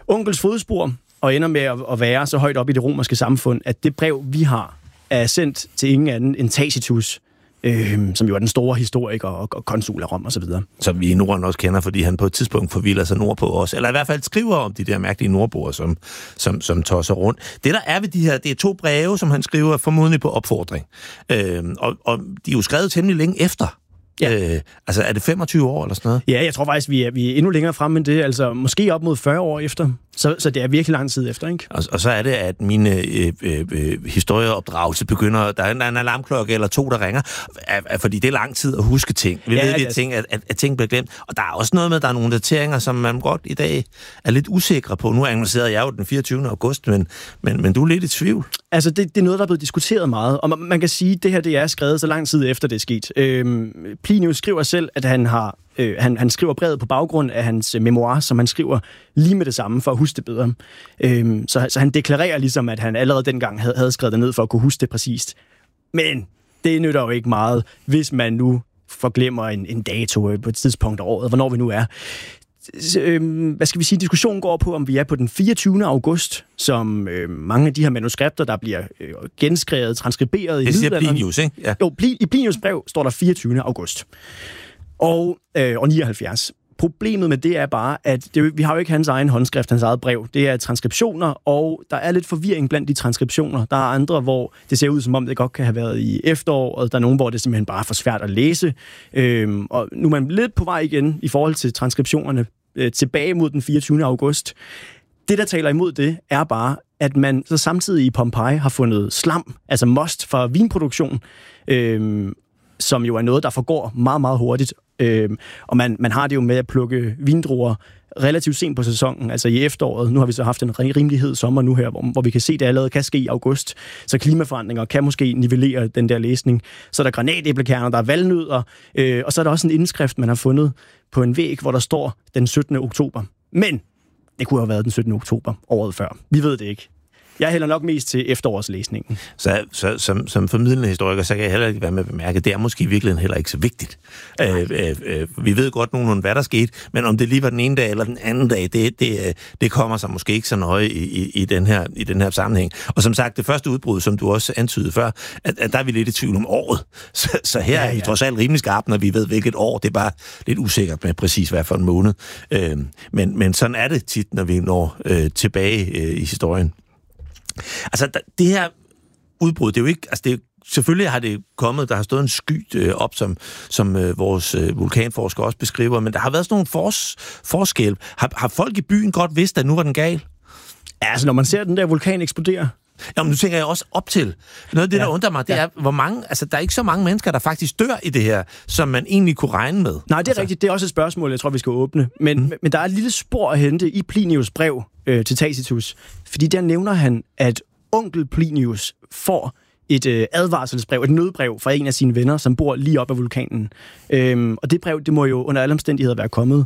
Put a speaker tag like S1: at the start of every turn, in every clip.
S1: onkels fodspor, og ender med at være så højt op i det romerske samfund, at det brev, vi har, er sendt til ingen anden end Tacitus, som jo er den store historiker og konsul af Rom og så videre.
S2: Som vi i Norden også kender, fordi han på et tidspunkt forvilder sig nordpå også, eller i hvert fald skriver om de der mærkelige nordboere, som tosser rundt. Det der er ved de her, det er 2 breve, som han skriver formodentlig på opfordring. Og de er jo skrevet temmelig længe efter. Ja. Altså er det 25 år eller sådan noget?
S1: Ja, jeg tror faktisk, vi er endnu længere fremme end det, altså måske op mod 40 år efter. Så det er virkelig lang tid efter, ikke?
S2: Og så er det, at mine historieopdragelse begynder, der er en alarmklokke eller 2, der ringer, fordi det er lang tid at huske ting. Vi ved, det er ting, at ting bliver glemt. Og der er også noget med, at der er nogle dateringer, som man godt i dag er lidt usikre på. Nu annoncerede jeg jo den 24. august, men du er lidt i tvivl.
S1: Altså, det er noget, der er blevet diskuteret meget, og man kan sige, at det her det er skrevet så lang tid efter det er sket. Plinius skriver selv, at han skriver brevet på baggrund af hans memoir, som han skriver lige med det samme, for at huske det bedre. Så han deklarerer ligesom, at han allerede dengang havde skrevet det ned, for at kunne huske det præcist. Men det nytter jo ikke meget, hvis man nu forglemmer en dato på et tidspunkt af året, hvornår vi nu er. Hvad skal vi sige, diskussionen går på, om vi er på den 24. august, som mange af de her manuskripter, der bliver genskrevet, transkriberet i middelalderen.
S2: Det siger Plinius, ikke? Ja.
S1: Jo, i Plinius brev står der 24. august. Og 79. Problemet med det er bare, at vi har jo ikke hans egen håndskrift, hans eget brev. Det er transkriptioner, og der er lidt forvirring blandt de transkriptioner. Der er andre, hvor det ser ud som om, det godt kan have været i efteråret. Der er nogle, hvor det simpelthen bare er for svært at læse. Og nu er man lidt på vej igen i forhold til transkriptionerne tilbage mod den 24. august. Det, der taler imod det, er bare, at man så samtidig i Pompeji har fundet slam, altså most fra vinproduktion, som jo er noget, der forgår meget, meget hurtigt. Og man har det jo med at plukke vindruer relativt sent på sæsonen, altså i efteråret. Nu har vi så haft en rimelig hed sommer nu her, hvor vi kan se, at det allerede kan ske i august. Så klimaforandringer kan måske nivellere den der læsning. Så er der granatæblekerner, der er valnødder, og så er der også en indskrift, man har fundet på en væg, hvor der står den 17. oktober. Men det kunne have været den 17. oktober året før. Vi ved det ikke. Jeg hælder nok mest til efterårslæsningen.
S2: Så som formidlende historiker, så kan jeg heller ikke være med at bemærke, det er måske i virkeligheden heller ikke så vigtigt. Vi ved godt nogenlunde, hvad der skete, men om det lige var den ene dag eller den anden dag, det kommer sig måske ikke så nøje i den her sammenhæng. Og som sagt, det første udbrud, som du også antydede før, at der er vi lidt i tvivl om året. Så her er I trods alt rimelig skarpt, når vi ved, hvilket år. Det er bare lidt usikkert med præcis hvad for en måned. Men sådan er det tit, når vi når tilbage i historien. Altså, det her udbrud, det er jo ikke... Altså, selvfølgelig har det kommet, der har stået en sky op, som vores vulkanforsker også beskriver, men der har været sådan nogle forskel. Har folk i byen godt vidst, at nu var den gal?
S1: Ja, altså, når man ser den der vulkan eksplodere...
S2: Jamen, nu tænker jeg også op til. Noget af det, der undrer mig, det er, hvor mange... Altså, der er ikke så mange mennesker, der faktisk dør i det her, som man egentlig kunne regne med.
S1: Nej, det er rigtigt. Det er også et spørgsmål, jeg tror, vi skal åbne. Men der er et lille spor at hente i Plinius brev til Tacitus. Fordi der nævner han, at onkel Plinius får et advarselsbrev, et nødbrev fra en af sine venner, som bor lige op ad vulkanen. Og det brev, det må jo under alle omstændigheder være kommet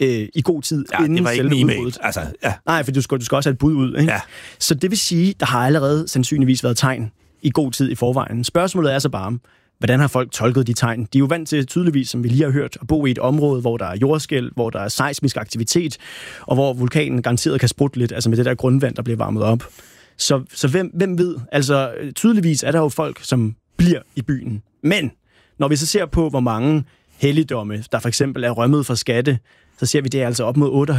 S1: i god tid inden selve udbruddet.
S2: Altså, ja.
S1: Nej, for du skal også have et bud ud. Ikke? Ja. Så det vil sige, der har allerede sandsynligvis været tegn i god tid i forvejen. Spørgsmålet er så bare, hvordan har folk tolket de tegn? De er jo vant til tydeligvis, som vi lige har hørt, at bo i et område, hvor der er jordskælv, hvor der er seismisk aktivitet, og hvor vulkanen garanteret kan sprutte lidt, altså med det der grundvand, der bliver varmet op. Så hvem ved? Altså, tydeligvis er der jo folk, som bliver i byen. Men når vi så ser på, hvor mange helligdomme, der for eksempel er rømmet fra skatte, så ser vi, det er altså op mod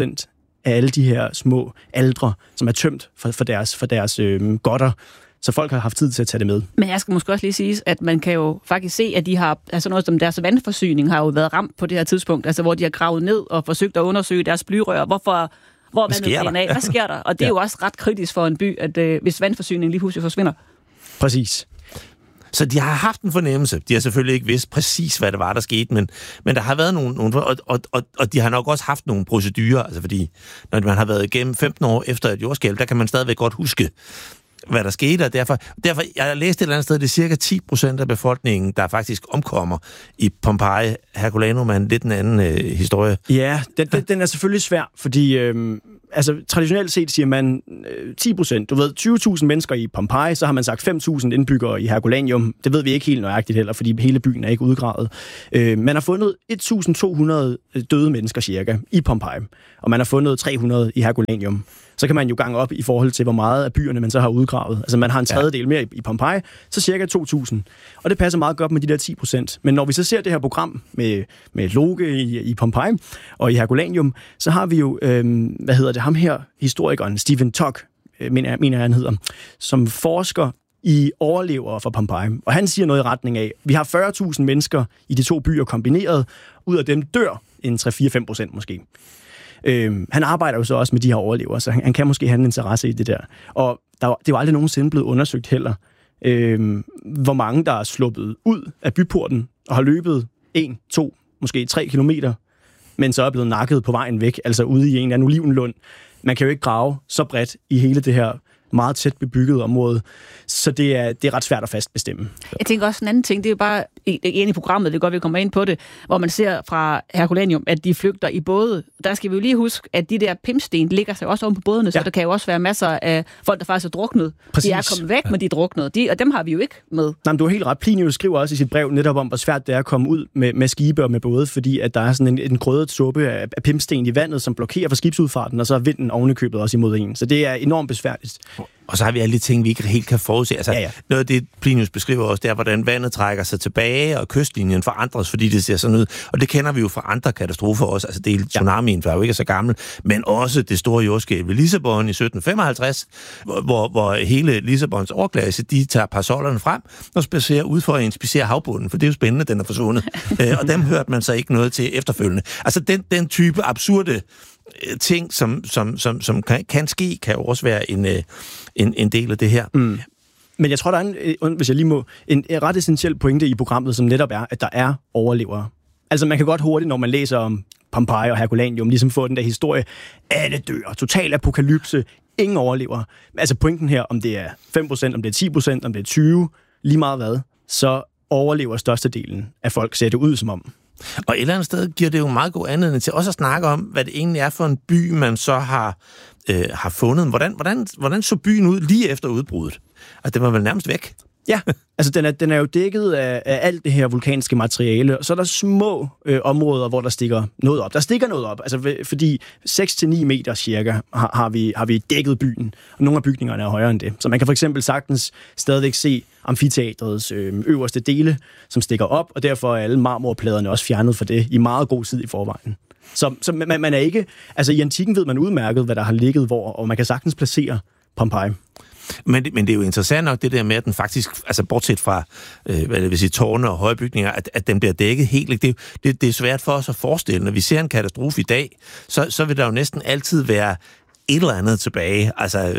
S1: 98% af alle de her små aldre, som er tømt for deres godter. Så folk har haft tid til at tage det med.
S3: Men jeg skal måske også lige sige, at man kan jo faktisk se, at de har, altså noget som deres vandforsyning har jo været ramt på det her tidspunkt, altså hvor de har gravet ned og forsøgt at undersøge deres blyrør. Hvor vandet af? Hvad sker der? Og det er jo også ret kritisk for en by, at hvis vandforsyningen lige pludselig forsvinder.
S1: Præcis.
S2: Så de har haft en fornemmelse. De har selvfølgelig ikke vidst præcis, hvad det var, der skete, men der har været nogle og de har nok også haft nogle procedurer, altså fordi når man har været igennem 15 år efter et jordskælv, der kan man stadigvæk godt huske, hvad der skete, og derfor jeg læste et eller andet sted, det er cirka 10% af befolkningen, der faktisk omkommer i Pompeji. Herculaneum er en lidt en anden historie.
S1: Ja, den er selvfølgelig svær, fordi altså traditionelt set siger man 10%. Du ved, 20.000 mennesker i Pompeji, så har man sagt 5.000 indbyggere i Herculaneum. Det ved vi ikke helt nøjagtigt heller, fordi hele byen er ikke udgravet. Man har fundet 1.200 døde mennesker cirka i Pompeji, og man har fundet 300 i Herculaneum. Så kan man jo gange op i forhold til, hvor meget af byerne man så har udgravet. Altså man har en tredjedel mere i Pompeji, så cirka 2.000. Og det passer meget godt med de der 10%. Men når vi så ser det her program med Loke i Pompeji og i Herculaneum, så har vi jo, ham her, historikeren Stephen Tuck, mener han hedder, som forsker i overlevere fra Pompeji. Og han siger noget i retning af, vi har 40.000 mennesker i de to byer kombineret, ud af dem dør en 3-4-5% måske. Han arbejder jo så også med de her overlevere, så han kan måske have en interesse i det der. Og det er jo aldrig nogensinde blevet undersøgt heller, hvor mange der er sluppet ud af byporten og har løbet 1, 2, måske 3 kilometer, men så er blevet nakket på vejen væk, altså ude i en eller anden olivenlund. Man kan jo ikke grave så bredt i hele det her meget tæt bebygget område, så det er ret svært at fastbestemme.
S3: Jeg tænker også en anden ting, det er jo bare en i programmet, det er godt, vi kommer ind på det, hvor man ser fra Herculaneum, at de flygter i både. Der skal vi jo lige huske, at de der pimpsten ligger sig også oven på bådene, så der kan jo også være masser af folk, der faktisk er druknet. Præcis. De er kommet væk, men de er druknet, og dem har vi jo ikke med. Nej,
S1: men du er helt ret. Plinius skriver også i sit brev netop om, hvor svært det er at komme ud med skibe og med både, fordi at der er sådan en grødet suppe af pimpsten i vandet, som blokerer for skibsudfarten, og så er vinden ovenikøbet også imod en. Så det er enormt besværligt.
S2: Og så har vi alle de ting, vi ikke helt kan forudse. Altså, noget af det, Plinius beskriver også, det er, hvordan vandet trækker sig tilbage, og kystlinjen forandres, fordi det ser sådan ud. Og det kender vi jo fra andre katastrofer også. Altså, det er tsunamien, der jo ikke er så gammel, men også det store jordskælv ved Lissabon i 1755, hvor hele Lissabons overklasse, de tager parasollerne frem og spacerer ud for at inspicere havbunden, for det er jo spændende, den er forsvundet. Og dem hørte man så ikke noget til efterfølgende. Altså, den type absurde ting, som kan ske, kan jo også være en del af det her.
S1: Mm. Men jeg tror, der er hvis jeg lige må, en ret essentiel pointe i programmet, som netop er, at der er overlevere. Altså man kan godt hurtigt, når man læser om Pompeji og Herculaneum, ligesom få den der historie, alle dør, total apokalypse, ingen overlever. Altså pointen her, om det er 5%, om det er 10%, om det er 20%, lige meget hvad, så overlever størstedelen af folk, ser det ud som om.
S2: Og et eller andet sted giver det jo meget god anledning til også at snakke om, hvad det egentlig er for en by, man så har fundet. Hvordan så byen ud lige efter udbruddet? Altså, det var vel nærmest væk?
S1: Ja, altså den er jo dækket af alt det her vulkanske materiale, og så er der små områder, hvor der stikker noget op. Der stikker noget op, altså fordi 6-9 meter cirka har vi dækket byen, og nogle af bygningerne er højere end det. Så man kan for eksempel sagtens stadigvæk se amfiteatrets øverste dele, som stikker op, og derfor er alle marmorpladerne også fjernet for det i meget god tid i forvejen. Så man er ikke, altså i antikken ved man udmærket, hvad der har ligget hvor, og man kan sagtens placere Pompeji.
S2: Men det er jo interessant nok det der med, at den faktisk, altså bortset fra, hvad det vil sige, tårne og høje bygninger, at den bliver dækket helt. Det er svært for os at forestille. Når vi ser en katastrofe i dag, så vil der jo næsten altid være et eller andet tilbage. Altså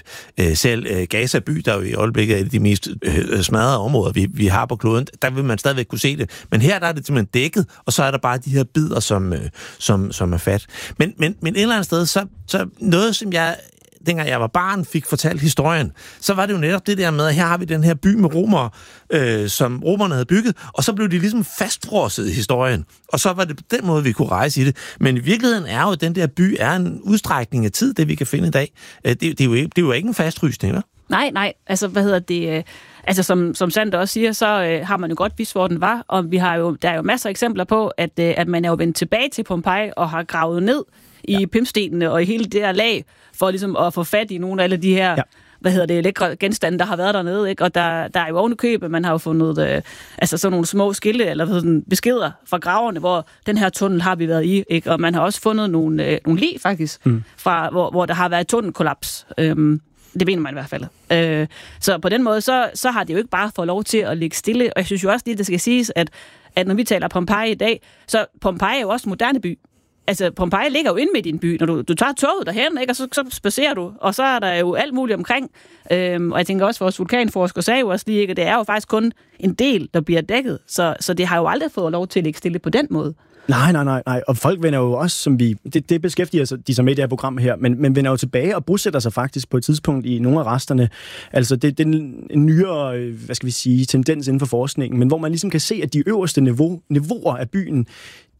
S2: selv Gaza by, der jo i øjeblikket er de mest smadrede områder, vi har på kloden, der vil man stadigvæk kunne se det. Men her der er det simpelthen dækket, og så er der bare de her bidder, som er fat. Men et eller andet sted, så noget, som dengang jeg var barn, fik fortalt historien, så var det jo netop det der med, at her har vi den her by med romere, som romerne havde bygget, og så blev de ligesom fastfrosset i historien. Og så var det på den måde, vi kunne rejse i det. Men i virkeligheden er jo, at den der by er en udstrækning af tid, det vi kan finde i dag. Det er jo ikke en fastfrysning, hva'?
S3: Nej. Altså, altså som Sander også siger, så har man jo godt vidst, hvor den var, og der er jo masser af eksempler på, at man er jo vendt tilbage til Pompeji og har gravet ned i pimpstenene og i hele det her lag, for ligesom at få fat i nogle af alle de her, lækre genstande, der har været dernede, ikke? Og der er jo ovenikøbet, man har jo fundet sådan nogle små skilte, eller sådan beskeder fra graverne, hvor den her tunnel har vi været i, ikke? Og man har også fundet nogle lig, faktisk, fra hvor der har været tunnelkollaps. Det mener man i hvert fald. Så på den måde, så har det jo ikke bare fået lov til at ligge stille, og jeg synes jo også lige, det skal siges, at når vi taler Pompeji i dag, så Pompeji er jo også en moderne by. Altså, Pompeji ligger jo inde midt i en by. Når du tager toget derhen, ikke, og så spacerer du, og så er der jo alt muligt omkring. Og jeg tænker også, at vores vulkanforsker sagde jo også lige, at det er jo faktisk kun en del, der bliver dækket. Så det har jo aldrig fået lov til at ligge stille på den måde.
S1: Nej. Og folk vender jo også, som det beskæftiger de sig med i det her program her, men vender jo tilbage og bosætter sig faktisk på et tidspunkt i nogle af resterne. Altså, det er en nyere, tendens inden for forskningen, men hvor man ligesom kan se, at de øverste niveauer af byen,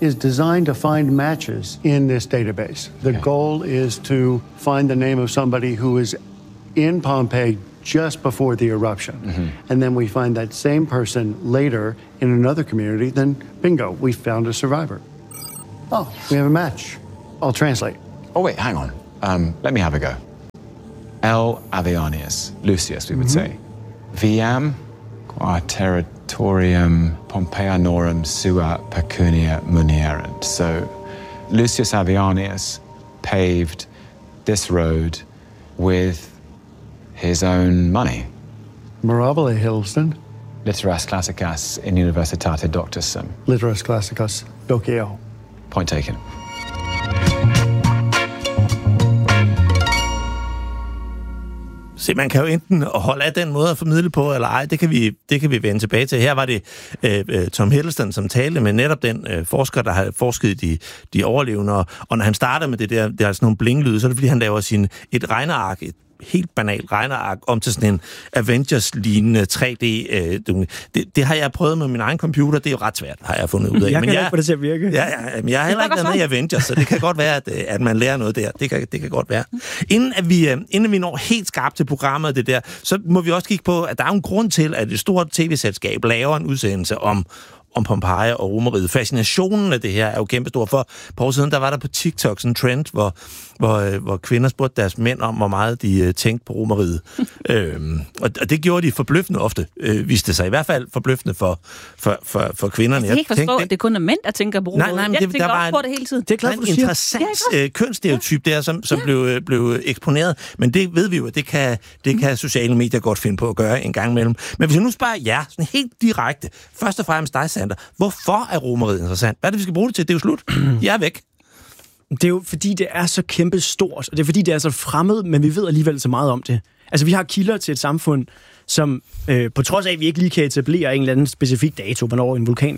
S4: is designed to find matches in this database. The goal is to find the name of somebody who is in Pompeii just before the eruption. And then we find that same person later in another community, then bingo, we found a survivor. Oh, we have a match. I'll translate.
S5: Oh, wait, hang on. Let me have a go. L. Avianius, Lucius, we would say. Viam quaterritorium Pompeianorum sua pecunia munierent. So Lucius Avianius paved this road with his own money.
S4: Mirabile, Hiddleston.
S5: Literas classicas in universitate doctorsum.
S4: Literas classicas docio.
S5: Point taken.
S2: Se, man kan jo enten holde af den måde at formidle på, eller ej, det kan vi vende tilbage til. Her var det Tom Hiddleston, som talte med netop den forsker, der har forsket i de overlevende, og når han starter med det er sådan nogle blinglyde, så er det fordi, han laver et regneark, et helt banalt regneark om til sådan en Avengers-lignende 3D. Det har jeg prøvet med min egen computer. Det er jo ret svært, har jeg fundet ud af.
S1: Jeg kan ikke få det til at virke.
S2: Men jeg har heller ikke været med i Avengers, så det kan godt være, at man lærer noget der. Det kan godt være. Inden vi når helt skarpt til programmet det der, så må vi også kigge på, at der er en grund til, at et stort tv-selskab laver en udsendelse om Pompeji og Romeriet. Fascinationen af det her er jo kæmpestor. For på år siden, der var der på TikTok sådan en trend, hvor kvinder spurgte deres mænd om, hvor meget de tænkte på Romeriet. Og det gjorde de forbløffende ofte, viste sig i hvert fald forbløffende for kvinderne.
S3: Jeg kan ikke forstå, at det kun er mænd, der tænker på Romeriet.
S2: Nej, men
S3: jeg tænker også på det hele tiden.
S1: Det er klart,
S2: en interessant kønsstereotyp der, som blev eksponeret. Men det ved vi jo, at det kan sociale medier godt finde på at gøre en gang imellem. Men hvis jeg nu spørger jer, sådan helt direkte, først og fremmest dig, Sander, hvorfor er Romeriet interessant? Hvad er det, vi skal bruge det til? Det er jo slut. Jeg er væk.
S1: Det er jo fordi, det er så kæmpe stort, og det er fordi, det er så fremmed, men vi ved alligevel så meget om det. Altså, vi har kilder til et samfund, som på trods af, at vi ikke lige kan etablere en eller anden specifik dato, hvornår en vulkan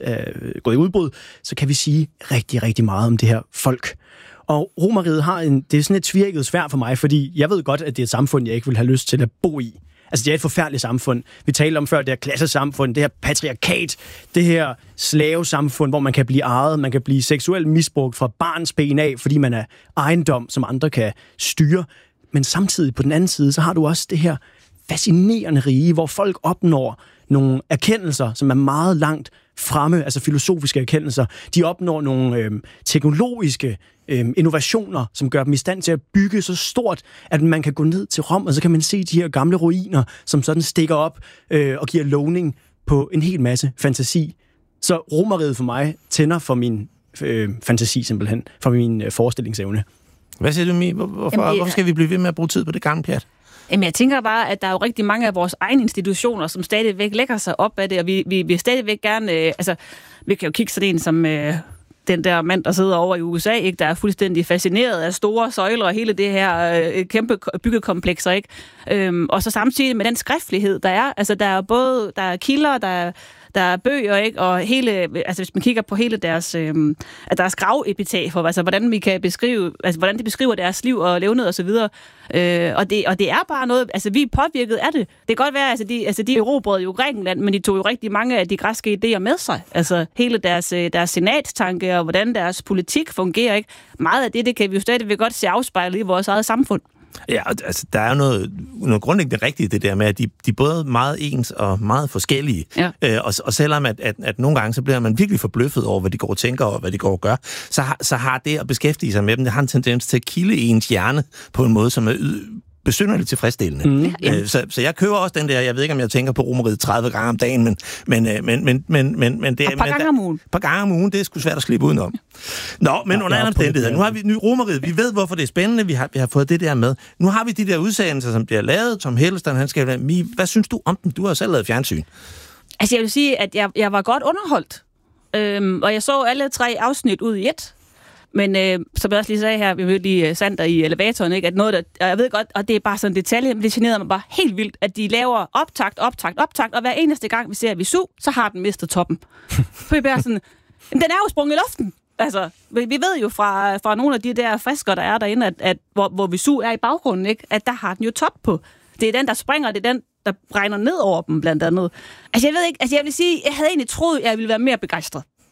S1: er gået i udbrud, så kan vi sige rigtig, rigtig meget om det her folk. Og Romeriet det er sådan et tvirket svært for mig, fordi jeg ved godt, at det er et samfund, jeg ikke vil have lyst til at bo i. Altså, det er et forfærdeligt samfund. Vi talte om før det her klassesamfund, det her patriarkat, det her slavesamfund, hvor man kan blive ejet, man kan blive seksuelt misbrugt fra barns ben af, fordi man er ejendom, som andre kan styre. Men samtidig på den anden side, så har du også det her fascinerende rige, hvor folk opnår nogle erkendelser, som er meget langt fremme, altså filosofiske erkendelser. De opnår nogle teknologiske innovationer, som gør dem i stand til at bygge så stort, at man kan gå ned til Rom, og så kan man se de her gamle ruiner, som sådan stikker op og giver lovning på en hel masse fantasi. Så Romeriet for mig tænder for min fantasi simpelthen, for min forestillingsevne.
S2: Hvad siger du, Mi? Hvorfor skal vi blive ved med at bruge tid på det gamle pjat?
S3: Jamen, jeg tænker bare, at der er jo rigtig mange af vores egne institutioner, som stadigvæk lægger sig op af det, og vi vil stadigvæk gerne... vi kan jo kigge sådan en som... den der mand, der sidder over i USA, ikke, der er fuldstændig fascineret af store søjler og hele det her kæmpe byggekomplekser, ikke? Og så samtidig med den skriftlighed, der er. Altså, der er kilder, der er bøger, ikke? Og hele, altså hvis man kigger på hele deres gravepitafer, altså hvordan vi kan beskrive, altså hvordan de beskriver deres liv og levned og så videre. Og det er bare noget, altså vi er påvirket af det. Det kan godt være, altså de erobrede jo Grækenland, men de tog jo rigtig mange af de græske idéer med sig. Altså hele deres senatstanke og hvordan deres politik fungerer, ikke? Meget af det kan vi jo stadigvæk godt se afspejlet i vores eget samfund.
S2: Ja, altså der er noget grundlæggende rigtigt det der med, at de er både meget ens og meget forskellige. Ja. Og selvom at nogle gange, så bliver man virkelig forbløffet over, hvad de går og tænker og hvad de går og gør, så har det at beskæftige sig med dem, det har en tendens til at kilde ens hjerne på en måde, som er besynderligt tilfredsstillende. Så jeg køber også den der, jeg ved ikke, om jeg tænker på Romeriet 30 gange om dagen, men det er...
S3: Et par gange om ugen.
S2: Et par gange om ugen, det er sgu svært at slippe udenom. Nå, men under andre omstændigheder. Nu har vi Romeriet. Vi ved, hvorfor det er spændende. Vi har fået det der med. Nu har vi de der udsendelser, som bliver lavet. Tom Hiddleston, han skal... Hvad synes du om dem? Du har selv lavet fjernsyn.
S3: Altså, jeg vil sige, at jeg var godt underholdt. Og jeg så alle 3 afsnit ud i et. Men som jeg også lige sagde her, vi mødte lige Sander i elevatoren, ikke? At noget, der, jeg ved godt, og det er bare sådan en detalje, men det generede mig bare helt vildt, at de laver optakt, og hver eneste gang, vi ser Visu, så har den mistet toppen. For vi bare sådan, den er jo sprunget i luften. Altså, vi ved jo fra nogle af de der frisker, der er derinde, at hvor Visu er i baggrunden, ikke? At der har den jo top på. Det er den, der springer, det er den, der regner ned over dem, blandt andet. Altså, jeg ved ikke, altså jeg vil sige, jeg havde egentlig troet, at jeg ville være mere begejstret.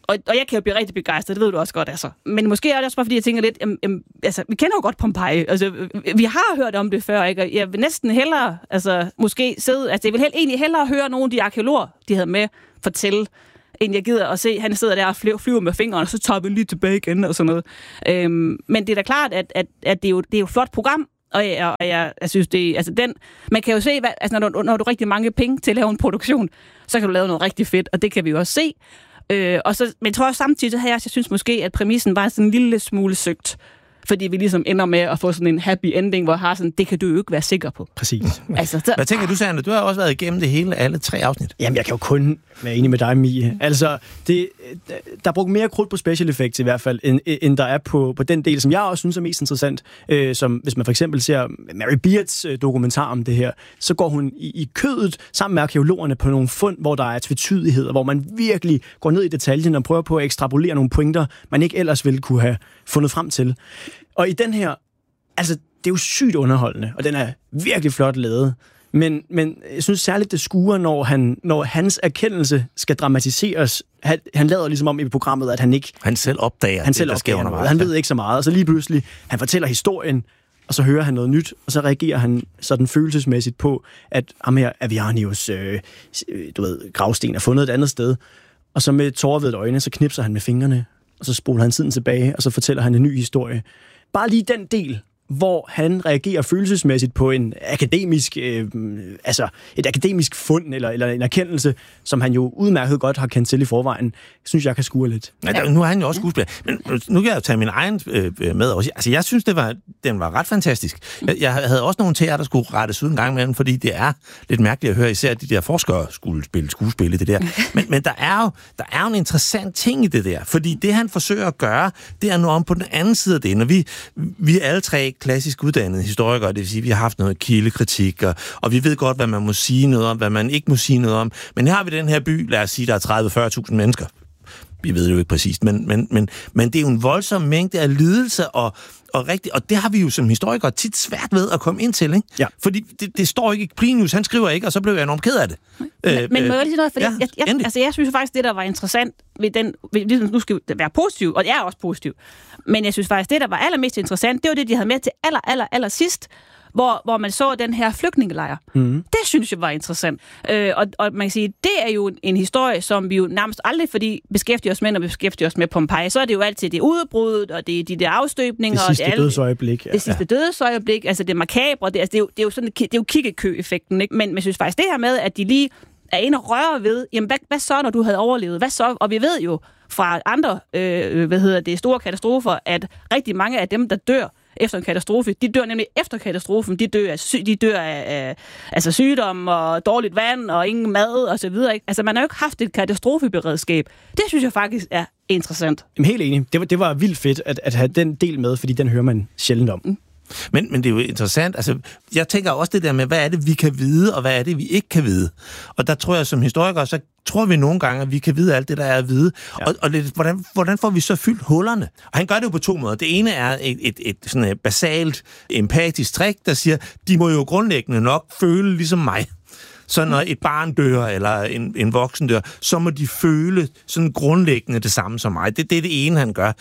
S3: Og jeg kan jo blive rigtig begejstret, det ved du også godt, altså. Men måske er det også bare, fordi jeg tænker lidt, altså, vi kender jo godt Pompeji. Altså, vi har hørt om det før, ikke? Og jeg vil næsten hellere, altså, måske sidde... Altså, jeg vil egentlig hellere høre nogle af de arkeologer, de havde med, fortælle, end jeg gider at se, han sidder der og flyver med fingrene, og så tager vi lige tilbage igen, og sådan noget. Men det er da klart, at det er jo et flot program, og jeg synes, det altså man kan jo se, altså, når du rigtig mange penge til at lave en produktion, så kan du lave noget rigtig fedt, og det kan vi jo også se. Og så, men jeg tror også samtidig, så jeg synes måske, at præmissen var sådan en lille smule søgt, fordi vi ligesom ender med at få sådan en happy ending, hvor har sådan, det kan du jo ikke være sikker på.
S1: Præcis.
S3: Altså, så...
S2: Hvad tænker du, Sander? Du har også været igennem det hele, alle 3 afsnit.
S1: Jamen, jeg kan jo kun være enig med dig, Mie. Altså, der er brugt mere krudt på special effects i hvert fald, end der er på den del, som jeg også synes er mest interessant. Som hvis man for eksempel ser Mary Beards dokumentar om det her, så går hun i kødet sammen med arkeologerne på nogle fund, hvor der er tvetydigheder, hvor man virkelig går ned i detaljen og prøver på at ekstrapolere nogle pointer, man ikke ellers ville kunne have fundet frem til. Og i den her, altså, det er jo sygt underholdende, og den er virkelig flot lavet. Men jeg synes særligt, det skuer, når hans erkendelse skal dramatiseres. Han lader ligesom om i programmet, at han selv opdager der sker undervejs. Han ved ikke så meget, og så lige pludselig, han fortæller historien, og så hører han noget nyt, og så reagerer han sådan følelsesmæssigt på, at ham her Avianius, gravsten er fundet et andet sted. Og så med tårervedet øjne, så knipser han med fingrene, og så spoler han tiden tilbage, og så fortæller han en ny historie. Bare lige den del, hvor han reagerer følelsesmæssigt på en akademisk, et akademisk fund eller en erkendelse, som han jo udmærket godt har kendt til i forvejen, synes jeg kan skure lidt.
S2: Ja, nu er han jo også skuespiller, men nu kan jeg jo tage min egen med også. Altså, jeg synes, den var ret fantastisk. Jeg havde også nogle teater, der skulle rettes ud en gang imellem, fordi det er lidt mærkeligt at høre, især de der forskere skulle spille skuespil i det der. Men der er jo en interessant ting i det der, fordi det, han forsøger at gøre, det er noget om på den anden side af det. Når vi er alle 3 klassisk uddannede historikere, det vil sige, at vi har haft noget kildekritik, og vi ved godt, hvad man må sige noget om, hvad man ikke må sige noget om. Men her har vi den her by, lad os sige, der er 30-40.000 mennesker. Vi ved det jo ikke præcist, men det er jo en voldsom mængde af lidelse og det har vi jo som historikere tit svært ved at komme ind til, ikke? Ja. Fordi det står ikke i Plinius, han skriver ikke, og så blev jeg enormt ked af det.
S3: Men må jeg lige sige noget? Fordi jeg synes faktisk, det der var interessant ved den, nu skal vi være positiv, og jeg er også positiv, men jeg synes faktisk, det der var allermest interessant, det var det, de havde med til aller sidst, hvor man så den her flygtningelejr. Det synes jeg var interessant. Og man kan sige, det er jo en historie, som vi jo nærmest aldrig, fordi beskæftiger os med, når vi beskæftiger os med Pompeji, så er det jo altid det udbrud, og det er de der afstøbninger.
S1: Det sidste dødsøjeblik.
S3: Det sidste dødsøjeblik, altså det makabre, det er jo sådan, det er jo kikkekø-effekten, ikke? Men jeg synes faktisk, det her med, at de lige er inde og rører ved, jamen hvad så, når du havde overlevet? Hvad så? Og vi ved jo fra andre, store katastrofer, at rigtig mange af dem, der dør efter en katastrofe, de dør nemlig efter katastrofen. De dør af sygdom og dårligt vand og ingen mad og så videre. Ikke? Altså, man har jo ikke haft et katastrofeberedskab. Det synes jeg faktisk er interessant.
S1: Jamen, helt enig. Det var vildt fedt at have den del med, fordi den hører man sjældent om.
S2: Men det er jo interessant. Altså, jeg tænker også det der med, hvad er det, vi kan vide, og hvad er det, vi ikke kan vide. Og der tror jeg, som historikere, så tror vi nogle gange, at vi kan vide alt det, der er at vide. Ja. Og hvordan får vi så fyldt hullerne? Og han gør det jo på 2 måder. Det ene er et sådan et basalt, empatisk trick, der siger, de må jo grundlæggende nok føle ligesom mig. Så når et barn dør, eller en voksen dør, så må de føle sådan grundlæggende det samme som mig. Det er det ene, han gør.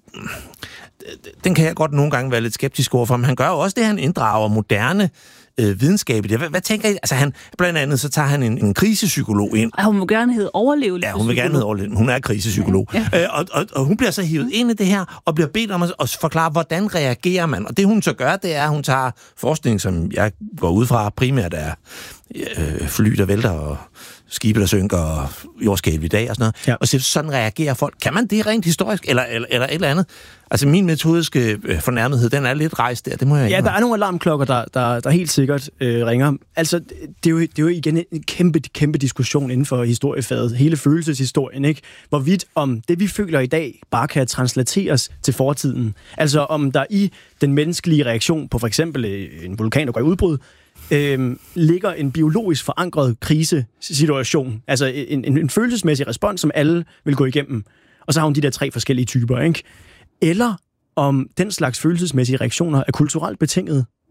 S2: Den kan jeg godt nogle gange være lidt skeptisk overfor, men han gør jo også det, han inddrager moderne videnskab i det. Hvad tænker I? Altså blandt andet så tager han en krisepsykolog ind.
S3: Hun må gerne hedde overlevelse.
S2: Ja, hun vil gerne hedde overlevelse. Hun er krisepsykolog. Ja. Og hun bliver så hivet ind i det her, og bliver bedt om at forklare, hvordan reagerer man. Og det hun så gør, det er, at hun tager forskning, som jeg går ud fra primært er fly, der vælter, og skibe, der synker, og jordskælv i dag og sådan noget. Ja. Og så sådan reagerer folk. Kan man det rent historisk, eller et eller andet? Altså min metodiske fornærmethed, den er lidt rejst der, det må jeg ikke.
S1: Ja, der er nogle alarmklokker, der helt sikkert ringer. Altså, det er jo igen en kæmpe diskussion inden for historiefaget. Hele følelseshistorien, ikke? Hvorvidt om det, vi føler i dag, bare kan translateres til fortiden. Altså om der i den menneskelige reaktion på for eksempel en vulkan, der går i udbrud, ligger en biologisk forankret krisesituation. Altså en følelsesmæssig respons, som alle vil gå igennem. Og så har hun de der 3 forskellige typer, ikke? Eller om den slags følelsesmæssige reaktioner er kulturelt betinget.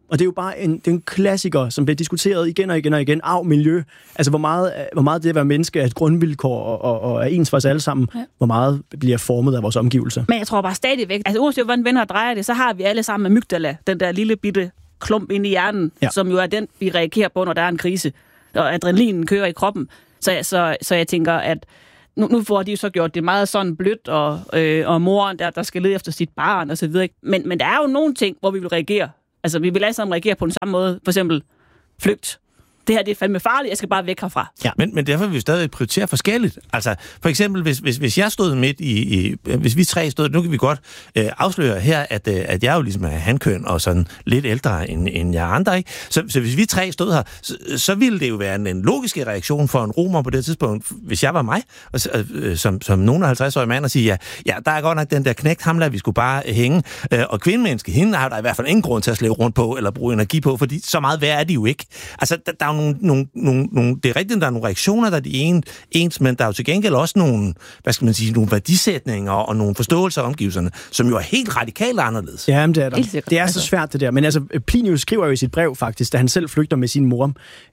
S1: Og det er jo bare en klassiker, som bliver diskuteret igen og igen og igen. Miljø. Altså, hvor meget det at være menneske er et grundvilkår og er ens for os alle sammen. Ja. Hvor meget bliver formet af vores omgivelser.
S3: Men jeg tror bare stadigvæk, altså uanset hvordan vender og drejer det, så har vi alle sammen amygdala, den der lille bitte klump inde i hjernen, som jo er den, vi reagerer på, når der er en krise. Og adrenalinen kører i kroppen. Så jeg tænker, at nu får de jo så gjort det meget sådan blødt, og moren, der skal lede efter sit barn og så videre. Men der er jo nogle ting, hvor vi vil reagere. Altså, vi vil alle sammen reagere på den samme måde. For eksempel, flygt. Det her, det er fandme farligt, jeg skal bare væk herfra.
S2: Ja. Men derfor vil vi stadig prioritere forskelligt. Altså, for eksempel, hvis jeg stod midt hvis vi tre stod, nu kan vi godt afsløre her, at jeg jo ligesom er hankøn og sådan lidt ældre end jeg andre, ikke? Så hvis vi tre stod her, så ville det jo være en logisk reaktion for en romer på det tidspunkt, hvis jeg var mig, og, som nogen af 50-årige mand, og sige, ja, der er godt nok den der knægt, ham lader vi skulle bare hænge, og kvindemenneske, hende har der i hvert fald ingen grund til at slæve rundt på, eller bruge energi på, fordi så meget værd er de jo ikke. Altså, der er nogle, det er rigtigt, der er nogle reaktioner, der er de ens, men der er jo til gengæld også nogle, hvad skal man sige, nogle værdisætninger og nogle forståelser af omgivelserne, som jo er helt radikalt anderledes.
S1: Ja, men det er der. Det er så svært, det der. Men altså, Plinius skriver jo i sit brev faktisk, da han selv flygter med sin mor,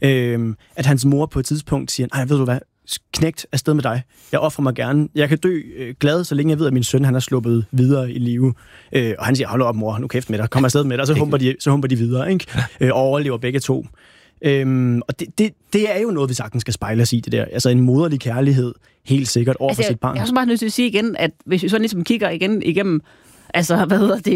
S1: at hans mor på et tidspunkt siger, ej, ved du hvad, knægt afsted med dig. Jeg offrer mig gerne. Jeg kan dø glad, så længe jeg ved, at min søn han er sluppet videre i live. Og han siger, hold op mor, nu kæft med dig, kom afsted med dig, så humper de videre, ikke? Og overlever begge to. Og det er jo noget, vi sagtens skal spejle os i, det der. Altså en moderlig kærlighed, helt sikkert, over for sit barn.
S3: Jeg er også bare nødt til at sige igen, at hvis vi sådan ligesom kigger igen igennem, altså,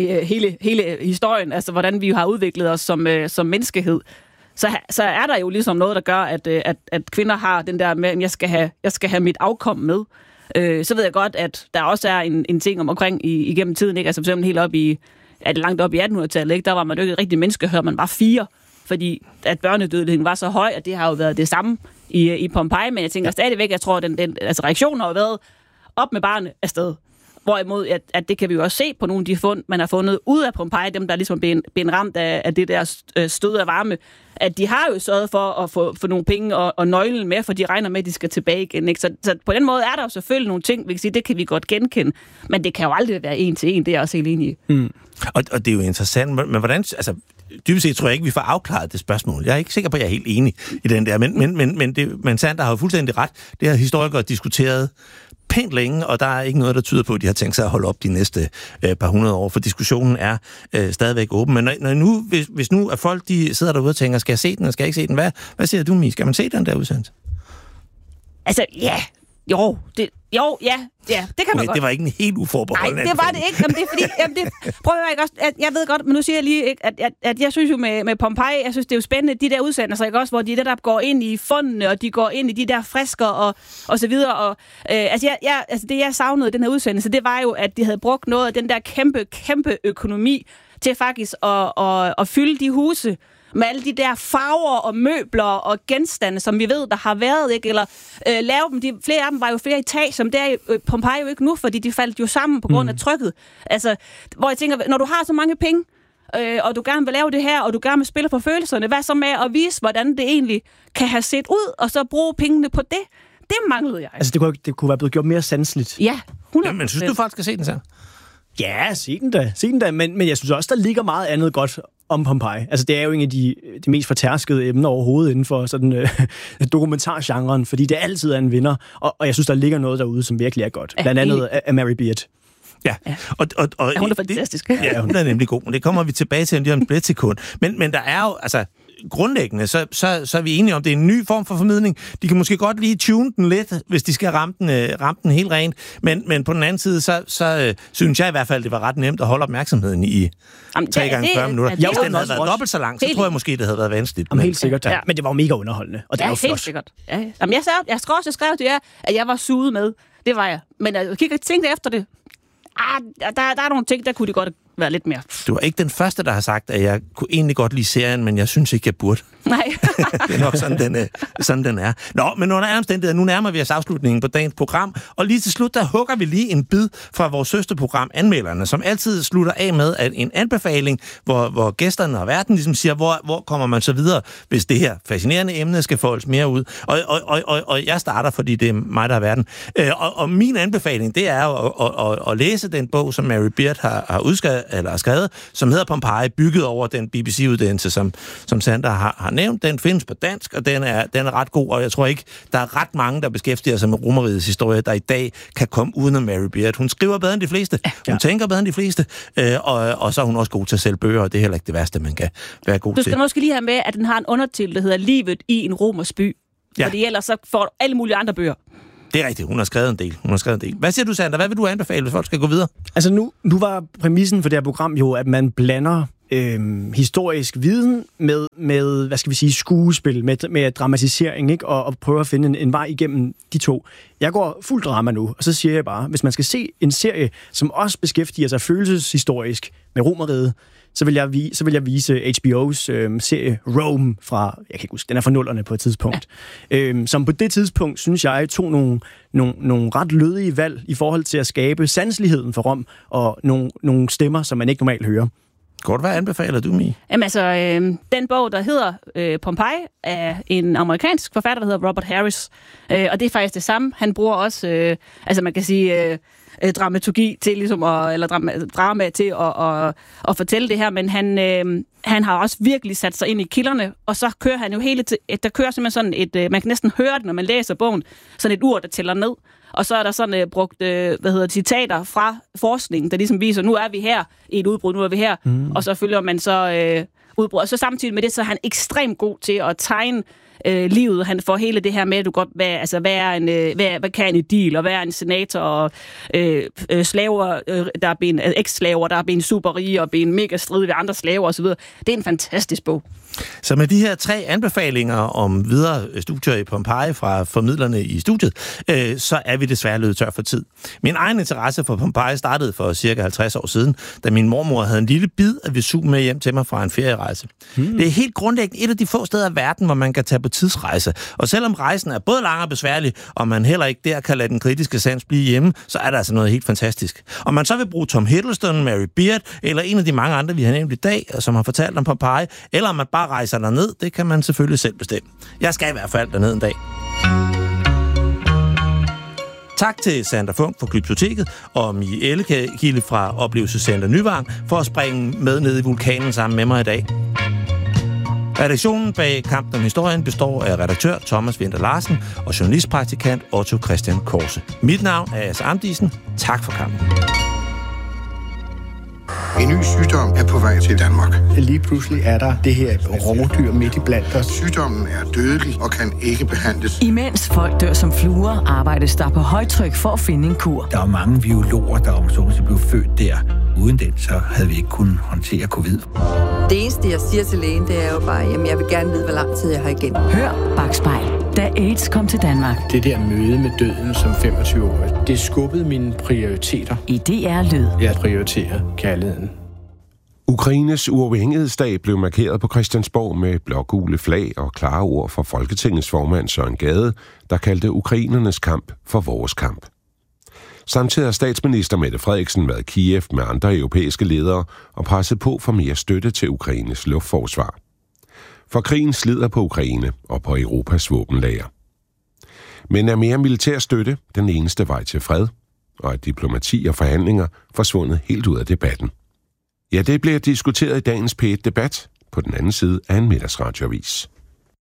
S3: hele historien, altså hvordan vi har udviklet os som menneskehed, så er der jo ligesom noget, der gør, at kvinder har den der med, at jeg skal have mit afkom med. Så ved jeg godt, at der også er en ting omkring igennem tiden, ikke? Altså for eksempel helt op langt op i 1800-tallet, ikke? Der var man jo ikke et rigtigt menneske, hør man bare 4, fordi at børnedødeligheden var så høj, at det har jo været det samme i Pompeji, men jeg tænker stadigvæk, jeg tror, at den reaktion har jo været op med barnet afsted. Hvorimod, at det kan vi jo også se på nogle af de fund, man har fundet ud af Pompeji, dem der ligesom blev ramt af det der stød af varme, at de har jo sørget for at få nogle penge og nøglen med, for de regner med, at de skal tilbage igen. Ikke? Så på den måde er der jo selvfølgelig nogle ting, vi kan sige, det kan vi godt genkende, men det kan jo aldrig være en til en, det er jeg også helt enig i.
S2: Mm. Og det er jo interessant, men hvordan, altså dybest set tror jeg ikke, vi får afklaret det spørgsmål. Jeg er ikke sikker på, at jeg er helt enig i den der, men Sander har jo fuldstændig ret. Det har historikere diskuteret pænt længe, og der er ikke noget, der tyder på, at de har tænkt sig at holde op de næste par hundrede år, for diskussionen er stadigvæk åben. Men hvis nu at folk de sidder derude og tænker, skal jeg se den, eller skal jeg ikke se den? Hvad siger du, Mie? Skal man se den der udsendelse?
S3: Altså, ja. Det kan man godt.
S2: Det var ikke en helt uforbeholden.
S3: Nej, det var det ikke. Jamen, det er fordi, prøv at høre, ikke også, jeg ved godt, men nu siger jeg lige, ikke, at jeg synes jo med Pompeji, jeg synes, det er jo spændende, de der udsendelser, ikke også, hvor de der går ind i fundene, og de går ind i de der frisker og så videre. Og, det, jeg savnede i den her udsendelse, det var jo, at de havde brugt noget af den der kæmpe økonomi til faktisk at fylde de huse med alle de der farver og møbler og genstande, som vi ved, der har været, ikke? Eller lave dem. Flere af dem var jo flere etager, men det er Pompeji jo ikke nu, fordi de faldt jo sammen på grund af trykket. Altså, hvor jeg tænker, når du har så mange penge, og du gerne vil lave det her, og du gerne vil spille på følelserne, hvad så med at vise, hvordan det egentlig kan have set ud, og så bruge pengene på det? Det manglede jeg.
S1: Altså, det kunne være blevet gjort mere sanseligt.
S3: Ja, 100%.
S2: Men synes du faktisk skal se den så?
S1: Ja, se den da. Men jeg synes også, der ligger meget andet godt om Pompeji. Altså, det er jo en af de mest fortærskede emner overhovedet inden for sådan dokumentargenren, fordi det altid er en vinder, og jeg synes, der ligger noget derude, som virkelig er godt. Blandt andet af Mary Beard.
S2: Ja. Og
S3: hun er fantastisk.
S2: Ja, hun er nemlig god, men det kommer vi tilbage til lige om et splitsekund. Men der er jo, altså, grundlæggende, så er vi enige om, det er en ny form for formidling. De kan måske godt lige tune den lidt, hvis de skal ramme den helt rent, men på den anden side, så synes jeg i hvert fald, det var ret nemt at holde opmærksomheden i 3 gange 40 minutter. Hvis den havde været dobbelt så lang, så tror jeg måske, det havde været vanskeligt.
S1: Jamen, helt sikkert, ja. Men det var jo mega underholdende, og det er jo flot.
S3: Helt sikkert. Ja. Jamen, jeg skrev til jer, at jeg var suget med. Det var jeg. Men jeg tænkte efter det. Der er nogle ting, der kunne det godt være lidt mere.
S2: Du er ikke den første, der har sagt, at jeg kunne egentlig godt lide serien, men jeg synes ikke, jeg burde.
S3: Nej.
S2: Det er nok sådan, den er. Nå, men under omstændigheder, nu nærmer vi os afslutningen på dagens program, og lige til slut, der hugger vi lige en bid fra vores søsterprogram, Anmelderne, som altid slutter af med en anbefaling, hvor gæsterne og verden ligesom siger, hvor kommer man så videre, hvis det her fascinerende emne skal foldes mere ud. Og jeg starter, fordi det er mig, der er verden. Og min anbefaling, det er at læse den bog, som Mary Beard har eller skrevet, som hedder Pompeji, bygget over den BBC-uddannelse, som Sandra har nævnt. Den findes på dansk, og den er ret god, og jeg tror ikke, der er ret mange, der beskæftiger sig med Romerrigets historie, der i dag kan komme uden om Mary Beard. Hun skriver bedre end de fleste, hun tænker bedre end de fleste, og så er hun også god til at sælge bøger, og det er heller ikke det værste, man kan være god til.
S3: Du skal måske lige have med, at den har en undertitel, der hedder Livet i en romersk by. Ja. Fordi ellers så får du alle mulige andre bøger.
S2: Det er rigtigt, hun har skrevet en del. Hvad siger du, Sandra? Hvad vil du anbefale, hvis folk skal gå videre?
S1: Altså nu var præmissen for det her program jo, at man blander historisk viden med hvad skal vi sige, skuespil, med dramatisering, ikke? Og prøver at finde en vej igennem de to. Jeg går fuld drama nu, og så siger jeg bare, hvis man skal se en serie, som også beskæftiger sig følelseshistorisk med Romerriget, så vil jeg vise HBO's serie Rome fra, jeg kan ikke huske, den er fra 00'erne på et tidspunkt. Som på det tidspunkt, synes jeg, tog nogle ret lødige valg i forhold til at skabe sanseligheden for Rom, og nogle stemmer, som man ikke normalt hører.
S2: Godt, hvad anbefaler du, Mie?
S3: Jamen altså, den bog, der hedder Pompeji, er en amerikansk forfatter, der hedder Robert Harris. Og det er faktisk det samme. Han bruger også, altså man kan sige, dramaturgi til ligesom eller drama til at fortælle det her, men han har også virkelig sat sig ind i kilderne, og så kører han jo der kører simpelthen sådan man kan næsten høre det, når man læser bogen, sådan et ur, der tæller ned. Og så er der sådan brugt citater fra forskningen, der ligesom viser, nu er vi her i et udbrud, nu er vi her, og så følger man så udbrud. Og så samtidig med det, så er han ekstremt god til at tegne livet. Han får hele det her med, hvad kan en idyl, og hvad er en senator, og slaver, der er blevet eks-slaver, der er blevet superrige, og blevet mega stridige ved andre slaver osv. Det er en fantastisk bog.
S2: Så med de her 3 anbefalinger om videre studier i Pompeji fra formidlerne i studiet, så er vi desværre løbet tør for tid. Min egen interesse for Pompeji startede for cirka 50 år siden, da min mormor havde en lille bid af Vesuv med hjem til mig fra en ferierejse. Det er helt grundlæggende et af de få steder i verden, hvor man kan tage på tidsrejse. Og selvom rejsen er både lang og besværlig, og man heller ikke der kan lade den kritiske sans blive hjemme, så er der altså noget helt fantastisk. Om man så vil bruge Tom Hiddleston, Mary Beard, eller en af de mange andre, vi har nævnt i dag, som har fortalt om Pompeji, eller om man bare rejser derned, det kan man selvfølgelig selv bestemme. Jeg skal i hvert fald derned en dag. Tak til Sandra Funk fra Glyptoteket og Mie Ellekilde fra Oplevelsescenter Nyvang for at springe med ned i vulkanen sammen med mig i dag. Redaktionen bag Kampen om Historien består af redaktør Thomas Winter Larsen og journalistpraktikant Otto Christian Korse. Mit navn er Asse Amdisen. Tak for kampen.
S6: En ny sygdom er på vej til Danmark.
S7: Lige pludselig er der det her rovdyr midt i blandt os.
S6: Sygdommen er dødelig og kan ikke behandles.
S8: Imens folk dør som fluer, arbejdes der på højtryk for at finde en kur.
S9: Der er mange biologer, der om så blev født der. Uden den, så havde vi ikke kunnet håndtere covid.
S10: Det eneste, jeg siger til lægen, det er jo bare, jamen jeg vil gerne vide, hvor lang tid jeg har igen.
S8: Hør Bakspejl, da AIDS kom til Danmark.
S7: Det der møde med døden som 25-årig, det skubbede mine prioriteter.
S8: I DR Lyd.
S7: Jeg prioriterer kærligheden.
S11: Ukraines uafhængighedsdag blev markeret på Christiansborg med blågule flag og klare ord fra Folketingets formand Søren Gade, der kaldte ukrainernes kamp for vores kamp. Samtidig har statsminister Mette Frederiksen været i Kiev med andre europæiske ledere og presset på for mere støtte til Ukraines luftforsvar. For krigen slider på Ukraine og på Europas våbenlager. Men er mere militær støtte den eneste vej til fred, og er diplomati og forhandlinger forsvundet helt ud af debatten? Ja, det bliver diskuteret i dagens P1-debat på den anden side af en middagsradioavis.